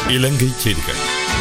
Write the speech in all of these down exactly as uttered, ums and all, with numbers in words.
இலங்கை செய்திகள்.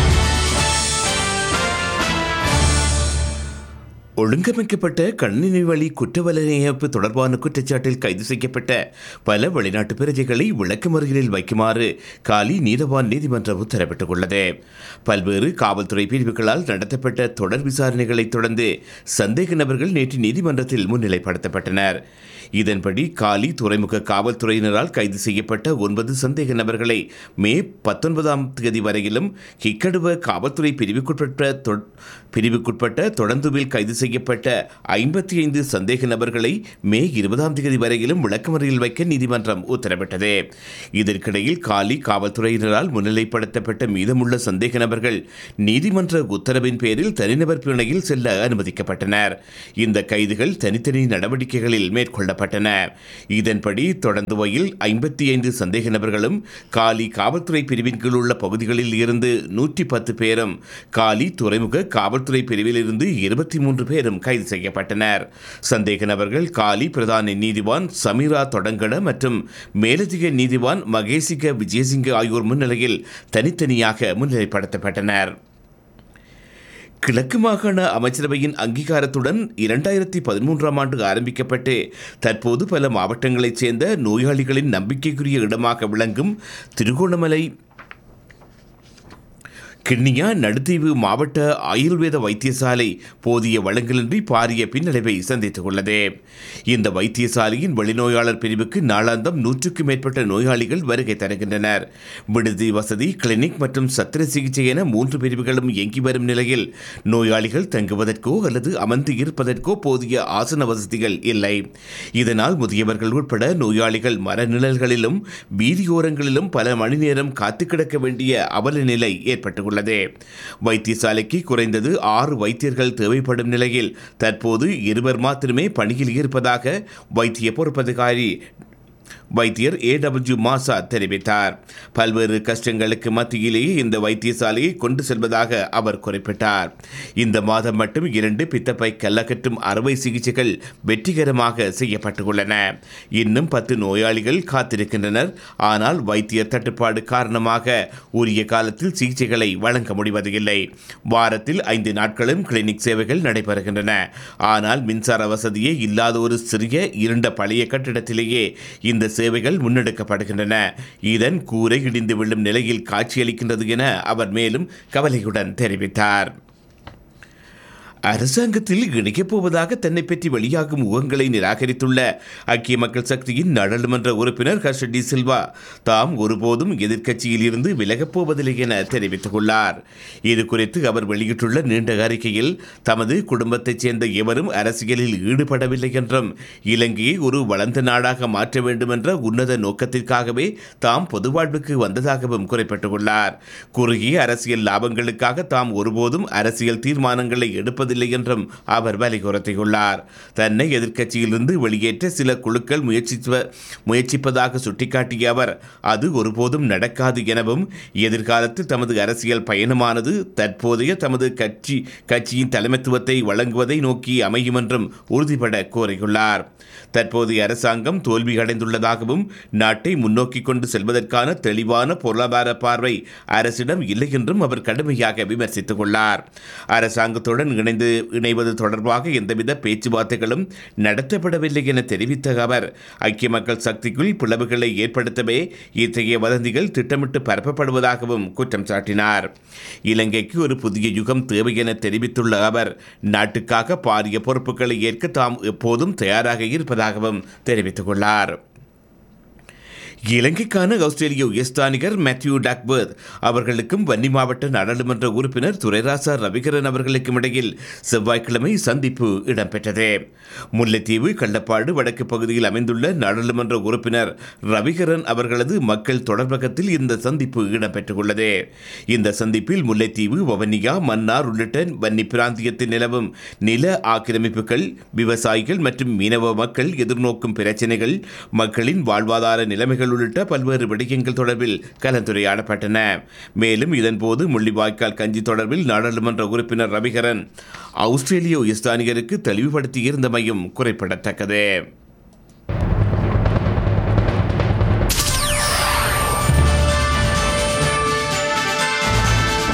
ஒழுங்கமைக்கப்பட்ட கணினி வழி குற்றவலனைப்பு தொடர்பான குற்றச்சாட்டில் கைது செய்யப்பட்ட பல வெளிநாட்டு பிரஜைகளை விளக்கமறியலில் வைக்குமாறு காலி நீதவான் நீதிமன்றம் உத்தரவிட்டுள்ளது. பல்வேறு காவல்துறை பிரிவுகளால் நடத்தப்பட்ட தொடர் விசாரணைகளைத் தொடர்ந்து சந்தேக நபர்கள் நேற்று நீதிமன்றத்தில் முன்னிலைப்படுத்தப்பட்டனர். இதன்படி காலி துறைமுக காவல்துறையினரால் கைது செய்யப்பட்ட ஒன்பது சந்தேக நபர்களை மே பத்தொன்பதாம் தேதி வரையிலும் கிக்கடுவ காவல்துறை பிரிவுக்குட்பட்ட பிரிவுக்குட்பட்ட தொடர்ந்துவில் கைது செய்யப்பட்ட ஐம்பத்தி ஐந்து சந்தேக நபர்களை மே இருபதாம் தேதி வரையிலும் விளக்கமறியலில் வைக்க நீதிமன்றம் உத்தரவிட்டது. இதற்கிடையில் காலி காவல்துறையினரால் முன்னிலைப்படுத்தப்பட்ட மீதமுள்ள சந்தேக நபர்கள் நீதிமன்ற உத்தரவின் பேரில் தனிநபர் பிணையில் செல்ல அனுமதிக்கப்பட்டனர். இந்த கைதுகள் தனித்தனி நடவடிக்கைகளில் மேற்கொள்ள இதன்படி தொடர்ந்துவையில் ஐம்பத்தி ஐந்து சந்தேக நபர்களும் காலி காவல்துறை பிரிவின் கீழ் உள்ள பகுதிகளில் இருந்து நூற்றி பத்து பேரும் காலி துறைமுக காவல்துறை பிரிவில் இருந்து இருபத்தி மூன்று பேரும் கைது செய்யப்பட்டனர். சந்தேக நபர்கள் காலி பிரதான நீதிவான் சமீரா தொடங்கட மற்றும் மேலதிக நீதிவான் மகேசிக விஜயசிங்க ஆகியோர் முன்னிலையில் தனித்தனியாக முன்னிலைப்படுத்தப்பட்டனர். கிழக்கு மாகாண அமைச்சரவையின் அங்கீகாரத்துடன் இரண்டாயிரத்தி பதிமூன்றாம் ஆண்டு ஆரம்பிக்கப்பட்டு தற்போது பல மாவட்டங்களைச் சேர்ந்த நோயாளிகளின் நம்பிக்கைக்குரிய இடமாக விளங்கும் திருகோணமலை கிண்ணியா நடுத்தீவு மாவட்ட ஆயுர்வேத வைத்தியசாலை போதிய வளங்களின்றி பாரிய பின்னடைவை சந்தித்துள்ளது. இந்த வைத்தியசாலையின் வெளிநோயாளர் பிரிவுக்கு நாளாந்தம் நூற்றுக்கும் மேற்பட்ட நோயாளிகள் வருகை தருகின்றனர். விடுதி வசதி, கிளினிக் மற்றும் சத்திர சிகிச்சை என மூன்று பிரிவுகளும் இயங்கி வரும் நிலையில் நோயாளிகள் தங்குவதற்கோ அல்லது அமர்ந்து இருப்பதற்கோ போதிய ஆசன வசதிகள் இல்லை. இதனால் முதியவர்கள் உட்பட நோயாளிகள் மரநிழல்களிலும் வீதியோரங்களிலும் பல மணி நேரம் காத்து கிடக்க வேண்டிய அவல நிலை ஏற்பட்டுள்ளது. வைத்தியசாலைக்கு குறைந்தது ஆறு வைத்தியர்கள் தேவைப்படும் நிலையில் தற்போது இருவர் மாத்திரமே பணியில் இருப்பதாக வைத்திய பொறுப்பதிகாரி வைத்தியர் ஏ டபிள்யூ மாசா தெரிவித்தார். பல்வேறு கஷ்டங்களுக்கு மத்தியிலேயே இந்த வைத்தியசாலையை கொண்டு செல்வதாக அவர் குறிப்பிட்டார். இந்த மாதம் மட்டும் இரண்டு பித்தப்பை கல்லகற்றும் அறுவை சிகிச்சைகள் வெற்றிகரமாக செய்யப்பட்டுள்ளன. இன்னும் பத்து நோயாளிகள் காத்திருக்கின்றனர். ஆனால் வைத்தியர் தட்டுப்பாடு காரணமாக உரிய காலத்தில் சிகிச்சைகளை வழங்க முடிவதில்லை. வாரத்தில் ஐந்து நாட்களும் கிளினிக் சேவைகள் நடைபெறுகின்றன. ஆனால் மின்சார வசதியே இல்லாத ஒரு சிறிய இருண்ட பழைய கட்டிடத்திலேயே இந்த சேவைகள் முன்னெடுக்கப்படுகின்றன. இதன் கூரை இடிந்து விழும் நிலையில் காட்சியளிக்கின்றது என அவர் மேலும் கவலையுடன் தெரிவித்தார். அரசாங்கத்தில் இணைக்கப் போவதாக தன்னை பற்றி வெளியாகும் முகங்களை நிராகரித்துள்ள ஐக்கிய மக்கள் சக்தியின் நாடாளுமன்ற உறுப்பினர் ஹர்ஷ டி சில்வா தாம் ஒருபோதும் எதிர்க்கட்சியில் இருந்து விலகப் போவதில்லை என தெரிவித்துள்ளார். இது குறித்து அவர் வெளியிட்டுள்ள நீண்ட அறிக்கையில் தமது குடும்பத்தைச் சேர்ந்த எவரும் அரசியலில் ஈடுபடவில்லை என்றும் இலங்கையை ஒரு வளர்ந்த நாடாக மாற்ற வேண்டும் என்ற உன்னத நோக்கத்திற்காகவே தாம் பொது வாழ்வுக்கு வந்ததாகவும் குறிப்பிட்டுள்ளார். குறுகிய அரசியல் லாபங்களுக்காக தாம் ஒருபோதும் அரசியல் தீர்மானங்களை எடுப்பதில்லை என்றும் அவர் வலியுறுத்தியுள்ளார். தன்னை எதிர்க்கட்சியிலிருந்து வெளியேற்ற சில குழுக்கள் முயற்சிப்பதாக சுட்டிக்காட்டிய அவர் அது ஒருபோதும் நடக்காது எனவும் எதிர்காலத்தில் தமது அரசியல் பயணமானது தற்போதைய தமது கட்சி கட்சியின் தலைமைத்துவத்தை வழங்குவதை நோக்கி அமையும் என்றும் உறுதிபட கோரியுள்ளார். தற்போதைய அரசாங்கம் தோல்வியடைந்துள்ளதாகவும் நாட்டை முன்னோக்கி கொண்டு செல்வதற்கான தெளிவான பொருளாதார பார்வை அரசிடம் இல்லை என்றும் அவர் கடுமையாக விமர்சித்துள்ளார். அரசாங்கத்துடன் இணைந்து இணைவது தொடர்பாக எந்தவித பேச்சுவார்த்தைகளும் நடத்தப்படவில்லை என தெரிவித்த அவர் ஐக்கிய மக்கள் சக்திக்குள் பிளவுகளை ஏற்படுத்தவே இத்தகைய வதந்திகள் திட்டமிட்டு பரப்பப்படுவதாகவும் குற்றம் சாட்டினார். இலங்கைக்கு ஒரு புதிய யுகம் தேவை என தெரிவித்துள்ள அவர் நாட்டுக்காக பாரிய பொறுப்புகளை ஏற்க தாம் எப்போதும் தயாராக இருப்பதாகவும் தெரிவித்துள்ளார். இலங்கைக்கான ஆஸ்திரேலிய உயர்ஸ்தானிகர் மேத்யூ டாக்வர்த் அவர்களுக்கும் வன்னி மாவட்ட நாடாளுமன்ற உறுப்பினர் துரைராசா ரவிகரன் அவர்களுக்கும் இடையில் செவ்வாய்க்கிழமை சந்திப்பு இடம்பெற்றது. முல்லைத்தீவு கள்ளப்பாடு வடக்கு பகுதியில் அமைந்துள்ள நாடாளுமன்ற உறுப்பினர் ரவிகரன் அவர்களது மக்கள் தொடர்பகத்தில் இந்த சந்திப்பு இடம்பெற்றுள்ளது. இந்த சந்திப்பில் முல்லைத்தீவு, வவுனியா, மன்னார் உள்ளிட்ட வன்னி பிராந்தியத்தில் நிலவும் நில ஆக்கிரமிப்புகள், விவசாயிகள் மற்றும் மீனவ மக்கள் எதிர்நோக்கும் பிரச்சினைகள், மக்களின் வாழ்வாதார நிலைமைகள் உள்ளிட்ட பல்வேறு விடயங்கள் தொடர்பில் கலந்துரையாடப்பட்டன. மேலும் இதன்போது முள்ளிவாய்க்கால் கஞ்சி தொடர்பில் நாடாளுமன்ற உறுப்பினர் ரவிகரன் ஆஸ்திரேலிய உயர்ஸ்தானிகருக்கு தெளிவுபடுத்தியிருந்தமையும் குறிப்பிடத்தக்கது.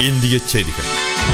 இந்திய செய்திகள்.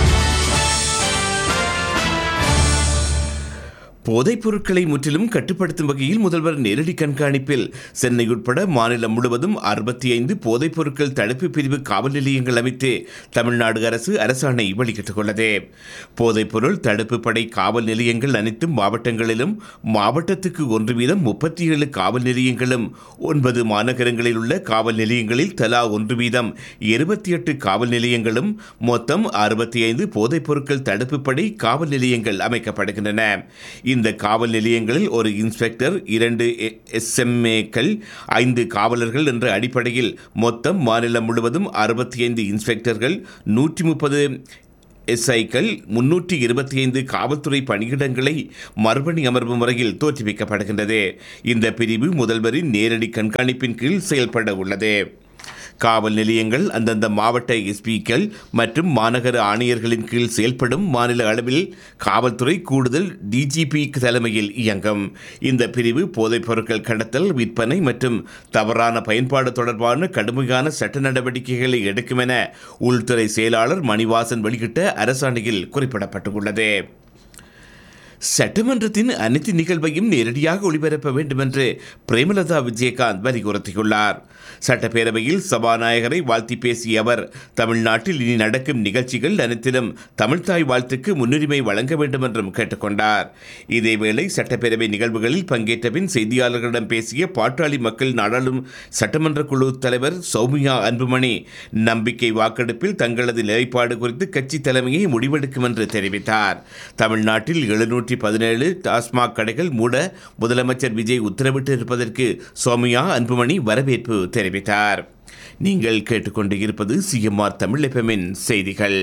போதைப் பொருட்களை முற்றிலும் கட்டுப்படுத்தும் வகையில் முதல்வர் நேரடி கண்காணிப்பில் சென்னை உட்பட மாநிலம் முழுவதும் அறுபத்தி ஐந்து போதைப் பொருட்கள் தடுப்பு பிரிவு காவல் நிலையங்கள் அமைத்து தமிழ்நாடு அரசு அரசாணை வெளியிட்டுள்ளது. போதைப் பொருள் தடுப்பு படை காவல் நிலையங்கள் அனைத்தும் மாவட்டங்களிலும், மாவட்டத்துக்கு ஒன்று வீதம் முப்பத்தி ஏழு காவல் நிலையங்களும், ஒன்பது மாநகரங்களில் உள்ள காவல் நிலையங்களில் தலா ஒன்று வீதம் இருபத்தி எட்டு காவல் நிலையங்களும், மொத்தம் அறுபத்தி ஐந்து போதைப் பொருட்கள் தடுப்பு படை காவல் நிலையங்கள் அமைக்கப்படுகின்றன. இந்த காவல் நிலையங்களில் ஒரு இன்ஸ்பெக்டர், இரண்டு எஸ்எம்ஏக்கள், ஐந்து காவலர்கள் என்ற அடிப்படையில் மொத்தம் மாநிலம் முழுவதும் அறுபத்தி ஐந்து இன்ஸ்பெக்டர்கள், நூற்றி முப்பது எஸ்ஐக்கள், முன்னூற்றி இருபத்தி ஐந்து காவல்துறை பணியிடங்களை மறுபணி அமர்வு முறையில் தோற்றுவிக்கப்படுகின்றது. இந்த பிரிவு முதல்வரின் நேரடி கண்காணிப்பின் கீழ் செயல்பட உள்ளது. காவல் நிலையங்கள் அந்தந்த மாவட்ட எஸ்பிக்கள் மற்றும் மாநகர ஆணையர்களின் கீழ் செயல்படும் மாநில அளவில் காவல்துறை கூடுதல் டிஜிபி தலைமையில் இயங்கும். இந்த பிரிவு போதைப் பொருட்கள் கடத்தல், விற்பனை மற்றும் தவறான பயன்பாடு தொடர்பான கடுமையான சட்ட நடவடிக்கைகளை எடுக்கும் என உள்துறை செயலாளர் மணிவாசன் வெளியிட்ட அரசாணையில் குறிப்பிடப்பட்டுள்ளது. சட்டமன்றத்தின் அனைத்து நிகழ்வையும் நேரடியாக ஒளிபரப்ப வேண்டும் என்று பிரேமலதா விஜயகாந்த் வலியுறுத்தியுள்ளார். சட்டப்பேரவையில் சபாநாயகரை வாழ்த்தி பேசிய அவர், தமிழ்நாட்டில் இனி நடக்கும் நிகழ்ச்சிகள் அனைத்திலும் தமிழ்தாய் வாழ்த்துக்கு முன்னுரிமை வழங்க வேண்டும் என்றும் கேட்டுக்கொண்டார். இதேவேளை சட்டப்பேரவை நிகழ்வுகளில் பங்கேற்ற பின் செய்தியாளர்களிடம் பேசிய பாட்டாளி மக்கள் நாடாளுமன்ற சட்டமன்ற குழு தலைவர் சௌமியா அன்புமணி, நம்பிக்கை வாக்கெடுப்பில் தங்களது நிலைப்பாடு குறித்து கட்சி தலைமையை முடிவெடுக்கும் என்று தெரிவித்தார். தமிழ்நாட்டில் எழுநூற்று பதினேழு டாஸ்மாக் கடைகள் மூட முதலமைச்சர் விஜய் உத்தரவிட்டு இருப்பதற்கு சௌமியா அன்புமணி வரவேற்பு தெரிவித்தார். நீங்கள் கேட்டுக்கொண்டு இருப்பது சிஎம்ஆர் தமிழ் எஃப்எம்மின் செய்திகள்.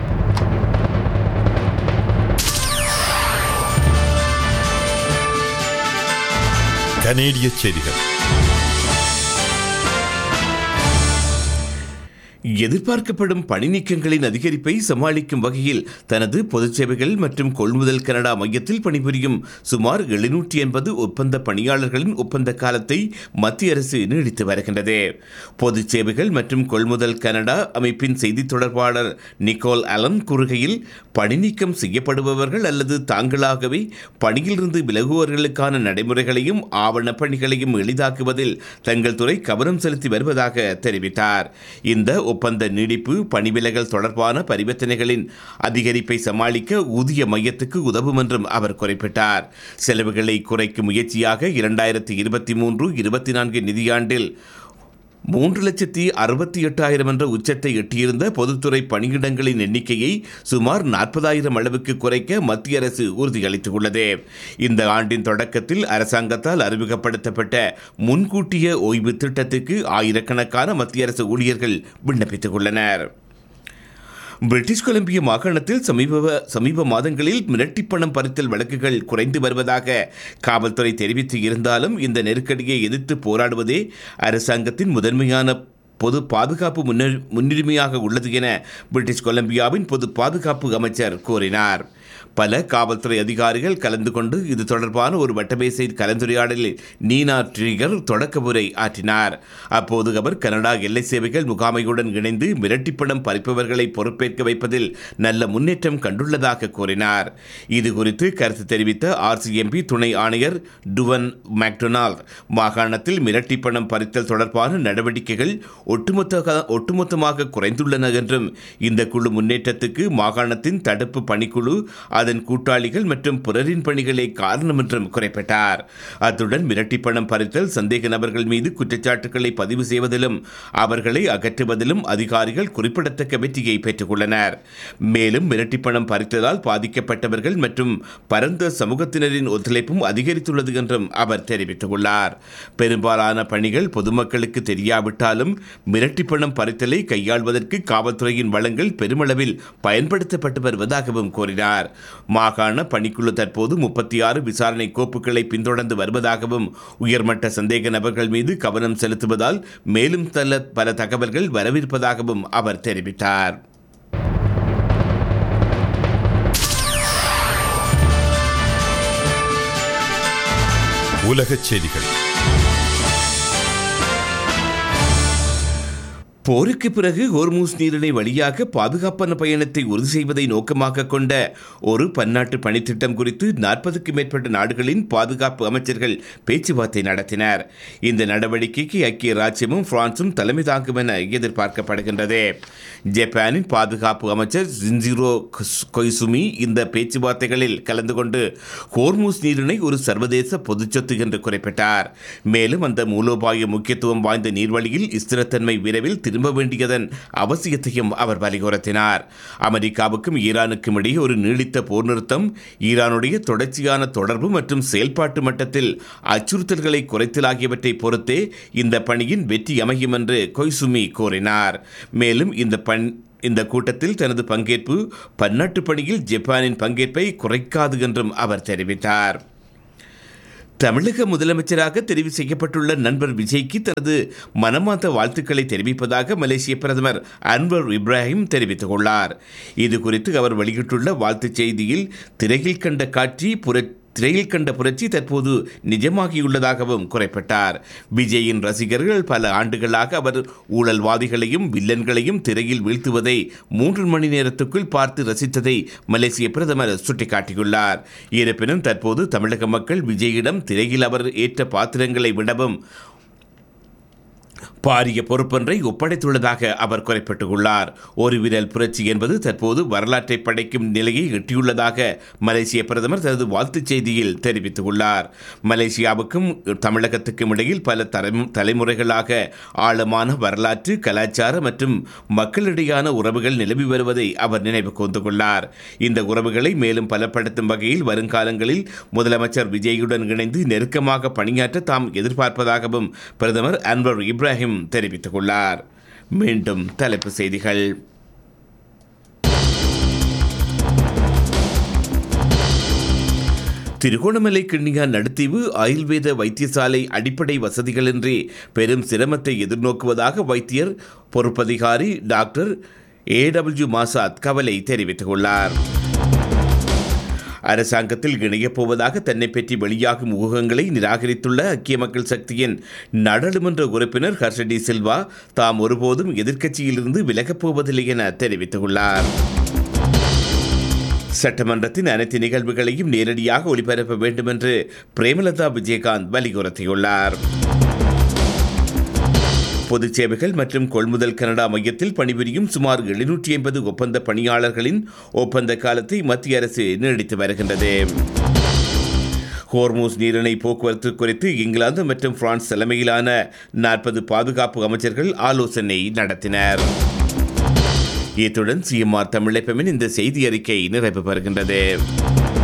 கனேடிய செய்திகள். எதிர்பார்க்கப்படும் பணி நீக்கங்களின் அதிகரிப்பை சமாளிக்கும் வகையில் தனது பொதுச் சேவைகள் மற்றும் கொள்முதல் கனடா மையத்தில் பணிபுரியும் சுமார் எழுநூற்றி எண்பது ஒப்பந்த பணியாளர்களின் ஒப்பந்த காலத்தை மத்திய அரசு நீடித்து வருகின்றது. பொதுச் சேவைகள் மற்றும் கொள்முதல் கனடா அமைப்பின் செய்தி தொடர்பாளர் நிக்கோல் அலன் கூறுகையில், பணி நீக்கம் செய்யப்படுபவர்கள் அல்லது தாங்களாகவே பணியிலிருந்து விலகுவவர்களுக்கான நடைமுறைகளையும் ஆவண பணிகளையும் எளிதாக்குவதில் தங்கள் துறை கவனம் செலுத்தி வருவதாக தெரிவித்தார். இந்த ஒப்பந்த நீடிப்பு பணிவிலகல் தொடர்பான பரிவர்த்தனைகளின் அதிகரிப்பை சமாளிக்க ஊதிய மையத்துக்கு உதவும் என்றும் அவர் குறிப்பிட்டார். செலவுகளை குறைக்கும் முயற்சியாக இரண்டாயிரத்தி இருபத்தி மூன்று இருபத்தி நான்கு நிதியாண்டில் மூன்று லட்சத்தி அறுபத்தி எட்டாயிரம் என்ற உச்சத்தை எட்டியிருந்த பொதுத்துறை பணியிடங்களின் எண்ணிக்கையை சுமார் நாற்பதாயிரம் அளவுக்கு குறைக்க மத்திய அரசு உறுதியளித்துள்ளது. இந்த ஆண்டின் தொடக்கத்தில் அரசாங்கத்தால் அறிமுகப்படுத்தப்பட்ட முன்கூட்டிய ஓய்வு திட்டத்துக்கு ஆயிரக்கணக்கான மத்திய அரசு ஊழியர்கள் விண்ணப்பித்துள்ளனர். பிரிட்டிஷ் கொலம்பியா மாகாணத்தில் சமீப சமீப மாதங்களில் மிரட்டிப் பணம் பறித்தல் வழக்குகள் குறைந்து வருவதாக காவல்துறை தெரிவித்து இருந்தாலும் இந்த நெருக்கடியை எதிர்த்து போராடுவதே அரசாங்கத்தின் முதன்மையான பொது பாதுகாப்பு முன்னுரிமையாக உள்ளது என பிரிட்டிஷ் கொலம்பியாவின் பொது பாதுகாப்பு அமைச்சர் கூறினார். பல காவல்துறை அதிகாரிகள் கலந்து கொண்டு இது தொடர்பான ஒரு வட்டமேசை கலந்துரையாடலில் நீனா ட்ரிகர் தொடக்க உரை ஆற்றினார். அப்போது அவர் கனடா எல்லை சேவைகள் முகாமையுடன் இணைந்து மிரட்டிப்பணம் பறிப்பவர்களை பொறுப்பேற்க வைப்பதில் நல்ல முன்னேற்றம் கண்டுள்ளதாக கூறினார். இது குறித்து கருத்து தெரிவித்த ஆர்சிஎம்பி துணை ஆணையர் டுவன் மேக்டொனால்ட், மாகாணத்தில் மிரட்டிப்பணம் பறித்தல் தொடர்பான நடவடிக்கைகள் ஒட்டுமொத்த ஒட்டுமொத்தமாக குறைந்துள்ளன என்றும் இந்த குழு முன்னேற்றத்துக்கு மாகாணத்தின் தடுப்பு பணிக்குழு, அதன் கூட்டாளிகள் மற்றும் பிறரின் பணிகளே காரணம் என்றும் குறிப்பிட்டார். அத்துடன் மிரட்டி பணம் பறித்தல் சந்தேக நபர்கள் மீது குற்றச்சாட்டுகளை பதிவு செய்வதிலும் அவர்களை அகற்றுவதிலும் அதிகாரிகள் குறிப்பிடத்தக்க வெற்றியை பெற்றுள்ளனர். மேலும் மிரட்டி பணம் பறித்ததால் பாதிக்கப்பட்டவர்கள் மற்றும் பரந்த சமூகத்தினரின் ஒத்துழைப்பும் அதிகரித்துள்ளது என்றும் அவர் தெரிவித்துள்ளார். பெரும்பாலான பணிகள் பொதுமக்களுக்கு தெரியாவிட்டாலும் மிரட்டி பணம் பறித்தலை கையாள்வதற்கு காவல்துறையின் வளங்கள் பெருமளவில் பயன்படுத்தப்பட்டு வருவதாகவும் கூறினார். மாகாண பணிக்குழு தற்போது முப்பத்தி ஆறு விசாரணை கோப்புகளை பின்தொடர்ந்து வருவதாகவும் உயர்மட்ட சந்தேக நபர்கள் மீது கவனம் செலுத்துவதால் மேலும் பல தகவல்கள் வரவிருப்பதாகவும் அவர் தெரிவித்தார். உலகச் செய்திகள். போருக்கு பிறகு ஹோர்மூஸ் நீரிணை வழியாக பாதுகாப்பான பயணத்தை உறுதி செய்வதை நோக்கமாக கொண்ட ஒரு பன்னாட்டு பணித்திட்டம் குறித்து நாற்பதுக்கும் மேற்பட்ட நாடுகளின் பாதுகாப்பு அமைச்சர்கள் பேச்சுவார்த்தை நடத்தினர். இந்த நடவடிக்கைக்கு ஐக்கிய ராச்சியமும் பிரான்சும் தலைமை தாங்கும் என எதிர்பார்க்கப்படுகின்றது. ஜப்பானின் பாதுகாப்பு அமைச்சர் ஜின்ஜிரோ கொய்சுமி இந்த பேச்சுவார்த்தைகளில் கலந்து கொண்டு ஹோர்மூஸ் நீரிணை ஒரு சர்வதேச பொதுச்சொத்து என்று குறிப்பிட்டார். மேலும் அந்த மூலோபாய முக்கியத்துவம் வாய்ந்த நீர்வழியில் ஸ்திரத்தன்மை விரைவில் திரும்ப வேண்டியதன் அவசியத்தையும் அவர் வலியுறுத்தினார். அமெரிக்காவுக்கும் ஈரானுக்கும் இடையே ஒரு நீடித்த போர் நிறுத்தம், ஈரானுடைய தொடர்ச்சியான தொடர்பு மற்றும் செயல்பாட்டு மட்டத்தில் அச்சுறுத்தல்களை குறைத்தல் ஆகியவற்றை பொறுத்தே இந்த பணியின் வெற்றி அமையும் என்று கொய்சுமி கூறினார். மேலும் இந்த பண் இந்த கூட்டத்தில் தனது பங்கேற்பு பன்னாட்டு பணியில் ஜப்பானின் பங்கேற்பை குறைக்காது என்றும் அவர் தெரிவித்தார். தமிழக முதலமைச்சராக தெரிவு செய்யப்பட்டுள்ள நண்பர் விஜய்க்கு தனது மனமார்ந்த வாழ்த்துக்களை தெரிவிப்பதாக மலேசிய பிரதமர் அன்வர் இப்ராஹிம் தெரிவித்துள்ளார். இது குறித்து அவர் வெளியிட்டுள்ள வாழ்த்துச் செய்தியில் திரையில் கண்ட காட்சி புர திரையில் கண்ட புரட்சி தற்போது நிஜமாகியுள்ளதாகவும் குறிப்பிட்டார். விஜயின் ரசிகர்கள் பல ஆண்டுகளாக அவர் ஊழல்வாதிகளையும் வில்லன்களையும் திரையில் வீழ்த்துவதை மூன்று மணி நேரத்துக்குள் பார்த்து ரசித்ததை மலேசிய பிரதமர் சுட்டிக்காட்டியுள்ளார். இருப்பினும் தற்போது தமிழக மக்கள் விஜயிடம் திரையில் அவர் ஏற்ற பாத்திரங்களை விடவும் பாரிய பொறுப்பொன்றை ஒப்படைத்துள்ளதாக அவர் குறிப்பிட்டுள்ளார். ஒரு விரல் புரட்சி என்பது தற்போது வரலாற்றை படைக்கும் நிலையை எட்டியுள்ளதாக மலேசிய பிரதமர் தனது வாழ்த்துச் செய்தியில் தெரிவித்துள்ளார். மலேசியாவுக்கும் தமிழகத்துக்கும் இடையில் பல தலைமுறைகளாக ஆழமான வரலாற்று, கலாச்சார மற்றும் மக்களிடையான உறவுகள் நிலவி வருவதை அவர் நினைவு கூர்ந்துள்ளார். இந்த உறவுகளை மேலும் பலப்படுத்தும் வகையில் வருங்காலங்களில் முதலமைச்சர் விஜயுடன் இணைந்து நெருக்கமாக பணியாற்ற தாம் எதிர்பார்ப்பதாகவும் பிரதமர் அன்வர் இப்ராஹிம் தெரிவித்துள்ளார். மீண்டும் தலைப்புச் செய்திகள். திருகோணமலை கிண்ணியா நடுத்தீவு ஆயுர்வேத வைத்தியசாலை அடிப்படை வசதிகளின்றி பெரும் சிரமத்தை எதிர்நோக்குவதாக வைத்தியர் பொறுப்பதிகாரி டாக்டர் ஏ டபிள்யூ மாசாத் கவலை தெரிவித்துள்ளார். அரசாங்கத்தில் இணையப் போவதாக தன்னை பற்றி வெளியாகும் ஊகங்களை நிராகரித்துள்ள ஐக்கிய மக்கள் சக்தியின் நாடாளுமன்ற உறுப்பினர் ஹர்ஷடி சில்வா தாம் ஒருபோதும் எதிர்க்கட்சியிலிருந்து விலகப் போவதில்லை என தெரிவித்துள்ளார். சட்டமன்றத்தின் அனைத்து நிகழ்வுகளையும் நேரடியாக ஒளிபரப்ப வேண்டும் என்று பிரேமலதா விஜயகாந்த் வலியுறுத்தியுள்ளார். பொது சேவைகள் மற்றும் கொள்முதல் கனடா மையத்தில் பணிபுரியும் சுமார் எழுநூற்றி ஐம்பது ஒப்பந்த பணியாளர்களின் ஒப்பந்த காலத்தை மத்திய அரசு நீடித்து வருகின்றது. ஹோர்மூஸ் நீரிணை போக்குவரத்து குறித்து இங்கிலாந்து மற்றும் பிரான்ஸ் தலைமையிலான நாற்பது பாதுகாப்பு அமைச்சர்கள் ஆலோசனை நடத்தினர். இத்துடன் சிஎம்ஆர் தமிழ் எஃப்எம்மின் இந்த செய்தி அறிக்கை நிறைவு பெறுகின்றது.